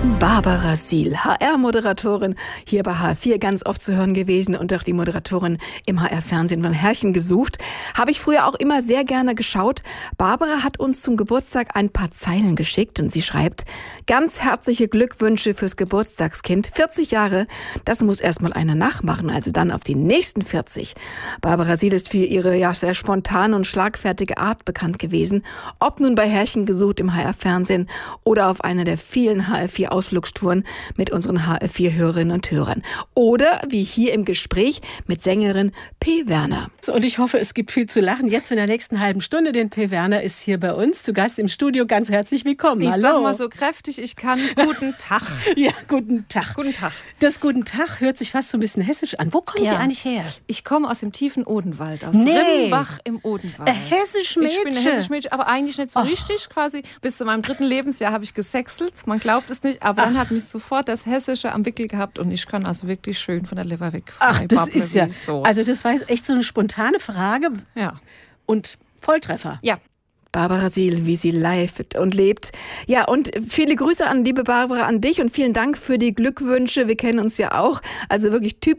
Barbara Siel, HR-Moderatorin, hier bei HR4 ganz oft zu hören gewesen und auch die Moderatorin im HR-Fernsehen von Herrchen gesucht. Habe ich früher auch immer sehr gerne geschaut. Barbara hat uns zum Geburtstag ein paar Zeilen geschickt und sie schreibt: Ganz herzliche Glückwünsche fürs Geburtstagskind. 40 Jahre, das muss erstmal einer nachmachen, also dann auf die nächsten 40. Barbara Siel ist für ihre sehr spontane und schlagfertige Art bekannt gewesen. Ob nun bei Herrchen gesucht im HR-Fernsehen oder auf einer der vielen HR4-Ausflugstouren mit unseren HR4-Hörerinnen und Hörern. Oder wie hier im Gespräch mit Sängerin P. Werner. Und ich hoffe, es gibt viel zu lachen. Jetzt in der nächsten halben Stunde, denn P. Werner ist hier bei uns zu Gast im Studio. Ganz herzlich willkommen. Ich Hallo. sag mal so kräftig, ich kann. Guten Tag. Ja, guten Tag. Guten Tag. Das Guten Tag hört sich fast so ein bisschen hessisch an. Wo kommen Sie eigentlich her? Ich komme aus dem tiefen Odenwald, aus Rimmbach im Odenwald. Hessisch Mädchen. Ich bin ein hessisch Mädchen, aber eigentlich nicht so richtig quasi. Bis zu meinem 3. Lebensjahr habe ich gesächselt. Man glaubt es nicht, aber dann hat mich sofort das Hessische am Wickel gehabt und ich kann also wirklich schön von der Leber weg. Ach, das ist ja, so. Also das war echt so eine spontane Frage. Ja. Und Volltreffer. Ja. Barbara Siel, wie sie live und lebt. Ja, und viele Grüße an liebe Barbara, an dich und vielen Dank für die Glückwünsche. Wir kennen uns ja auch. Also wirklich Typ